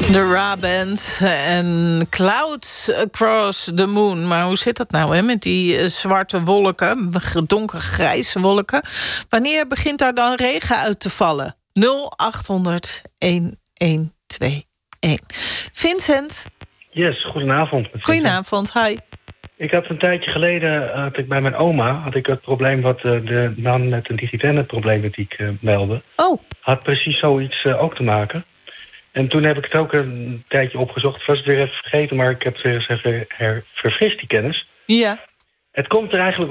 De Ra-band en Clouds Across the Moon. Maar hoe zit dat nou, hè, met die zwarte wolken, donkergrijze wolken? Wanneer begint daar dan regen uit te vallen? 0800-1121. Vincent? Yes, goedenavond. Goedenavond, hi. Ik had een tijdje geleden, bij mijn oma, had ik het probleem wat de man met een digitennetproblematiek meldde. Oh. Had precies zoiets ook te maken. En toen heb ik het ook een tijdje opgezocht. Ik was het weer even vergeten, maar ik heb het weer eens even verfrist, die kennis. Ja. Het komt er eigenlijk